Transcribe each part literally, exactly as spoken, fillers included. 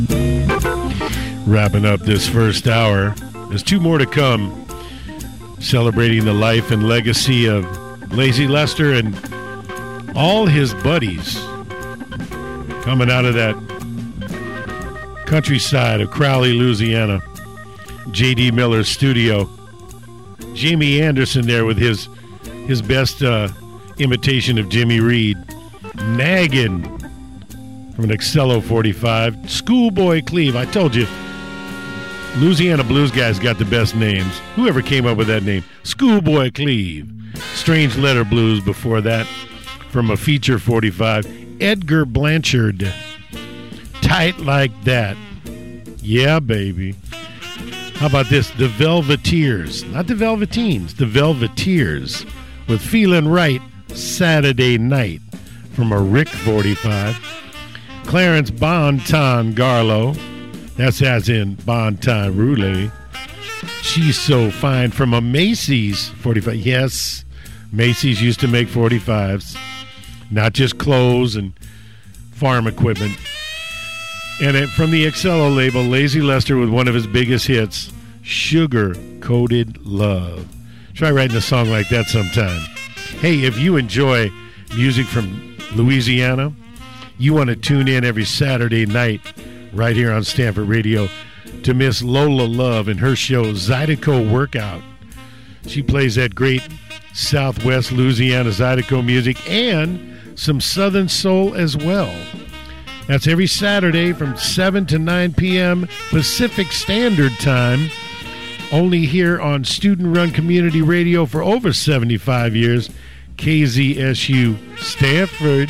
Wrapping up this first hour. There's two more to come, celebrating the life and legacy of Lazy Lester and all his buddies coming out of that countryside of Crowley, Louisiana. J D Miller's studio. Jamie Anderson there with his his best uh, imitation of Jimmy Reed. Naggin from an Excello forty-five. Schoolboy Cleve. I told you, Louisiana blues guys got the best names. Whoever came up with that name. Schoolboy Cleve. Strange Letter Blues before that from a feature forty-five. Edgar Blanchard. Tight Like That. Yeah, baby. How about this? The Velveteers. Not the Velveteens. The Velveteers with Feelin' Right Saturday Night from a Rick forty-five. Clarence Bonton Garlow. That's as in Bonton Roulette. She's So Fine from a Macy's forty-five. Yes, Macy's used to make forty-fives. Not just clothes and farm equipment. And it, from the Excello label, Lazy Lester with one of his biggest hits, Sugar Coated Love. Try writing a song like that sometime. Hey, if you enjoy music from Louisiana, you want to tune in every Saturday night right here on Stanford Radio to Miss Lola Love and her show Zydeco Workout. She plays that great Southwest Louisiana Zydeco music and some Southern Soul as well. That's every Saturday from seven to nine p.m. Pacific Standard Time, only here on student-run community radio for over seventy-five years, K Z S U Stanford.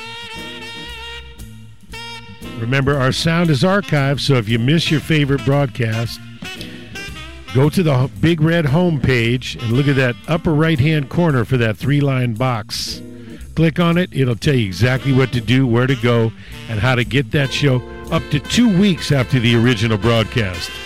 Remember, our sound is archived, so if you miss your favorite broadcast, go to the Big Red homepage and look at that upper right-hand corner for that three-line box. Click on it. It'll tell you exactly what to do, where to go, and how to get that show up to two weeks after the original broadcast.